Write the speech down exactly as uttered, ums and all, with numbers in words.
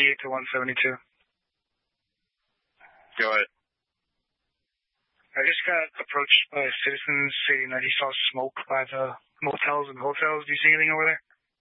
ninety-eight to one seventy-two. Go ahead. I just got approached by citizens saying that he saw smoke by the motels and hotels. Do you see anything over there?